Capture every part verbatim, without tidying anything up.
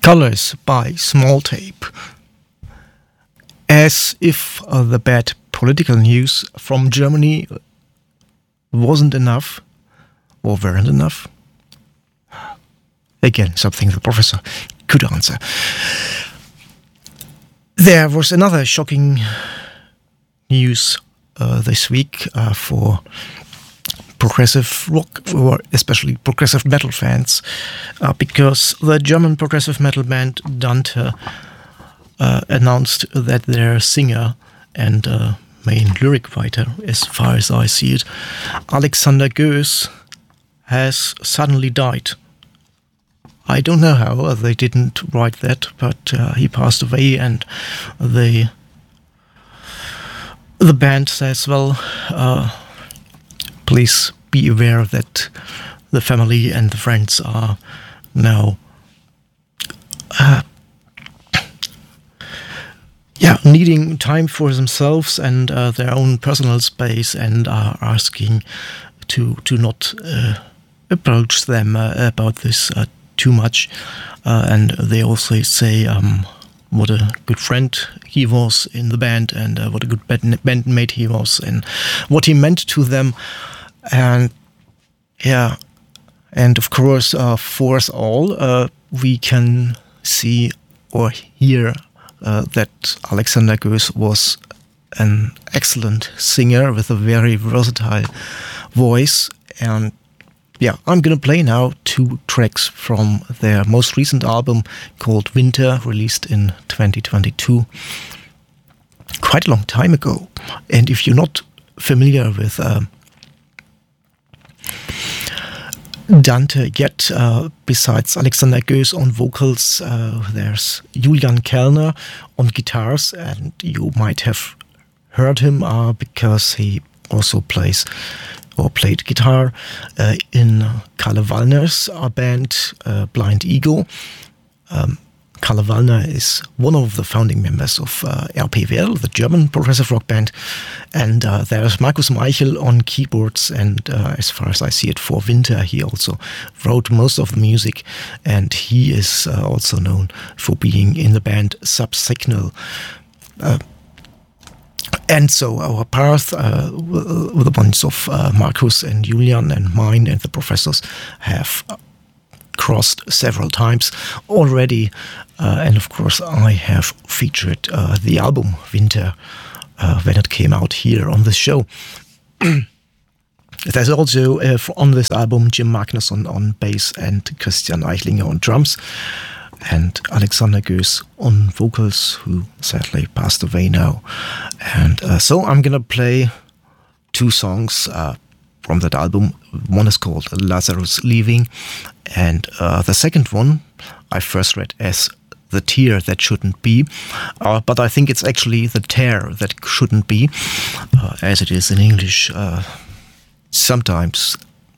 Colors by Small Tape. As if uh, the bad political news from Germany wasn't enough, or weren't enough. Again, something the professor could answer. There was another shocking news uh, this week uh, for progressive rock, or especially progressive metal fans, uh, because the German progressive metal band Dante uh, announced that their singer and uh, main lyric writer, as far as I see it, Alexander Goes, has suddenly died. I don't know how, they didn't write that, but uh, he passed away, and the the band says, well, uh, please be aware that the family and the friends are now uh, yeah, needing time for themselves and uh, their own personal space, and are asking to to not uh, approach them uh, about this uh, too much. Uh, and they also say um, what a good friend he was in the band, and uh, what a good band- bandmate he was, and what he meant to them. And yeah, and of course, uh, for us all, uh, we can see or hear uh, that Alexander Goes was an excellent singer with a very versatile voice. And yeah, I'm gonna play now two tracks from their most recent album called Winter, released in twenty twenty-two, quite a long time ago. And if you're not familiar with uh, Dante yet, uh, besides Alexander Goes on vocals, uh, there's Julian Kellner on guitars, and you might have heard him uh, because he also plays or played guitar uh, in Kalle Wallner's uh, band uh, Blind Ego. Um, Kalle Wallner is one of the founding members of uh, R P W L, the German progressive rock band, and uh, there's Markus Meichel on keyboards, and uh, as far as I see it, for Winter he also wrote most of the music, and he is uh, also known for being in the band Subsignal. Uh, And so our path, uh, the ones of uh, Markus and Julian and mine and the professors, have crossed several times already. Uh, and of course, I have featured uh, the album Winter uh, when it came out here on the show. There's also uh, on this album Jim Magnusson on bass and Christian Eichlinger on drums, and Alexander Goes on vocals, who sadly passed away now. And uh, so I'm gonna play two songs uh, from that album. One is called Lazarus Leaving, and uh, the second one I first read as The Tear That Shouldn't Be, uh, but I think it's actually The Tear That Shouldn't Be, uh, as it is in English. Uh, sometimes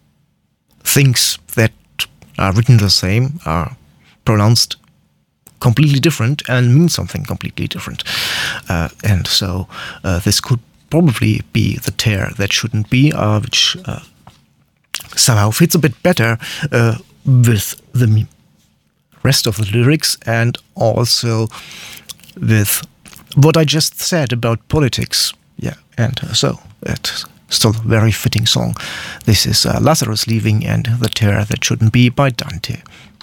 things that are written the same are pronounced completely different and mean something completely different. Uh, and so uh, this could probably be The Tear That Shouldn't Be, uh, which uh, somehow fits a bit better uh, with the rest of the lyrics, and also with what I just said about politics. Yeah, and uh, so it's still a very fitting song. This is uh, Lazarus Leaving and The Tear That Shouldn't Be by Dante.